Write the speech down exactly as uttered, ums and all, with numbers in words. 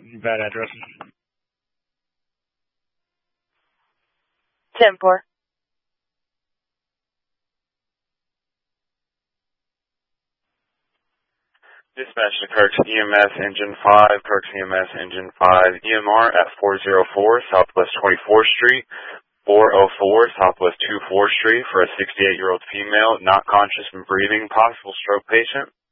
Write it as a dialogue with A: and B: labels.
A: Bad address.
B: ten four.
C: Dispatch to Kirk's E M S Engine five, Kirk's E M S Engine five, E M R at four oh four Southwest twenty-fourth Street, four oh four Southwest twenty-fourth Street for a sixty-eight-year-old female, not conscious and breathing, possible stroke patient.